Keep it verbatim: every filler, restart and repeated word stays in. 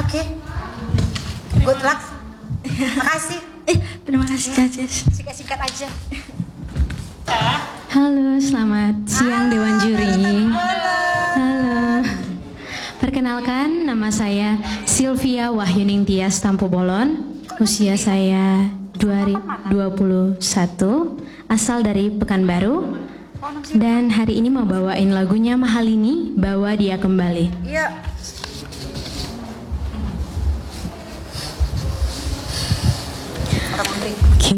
Oke. Okay. Good luck. Makasih. Eh, terima kasih Kak Jess. Sikat-sikat aja. Halo, selamat siang Dewan Juri. Halo. Halo. Perkenalkan, nama saya Sylvia Wahyuning Tias Tampu Bolon. Usia saya dua ribu dua puluh satu, asal dari Pekanbaru. Dan hari ini mau bawain lagunya Mahalini, Bawa Dia Kembali. Iya. Kita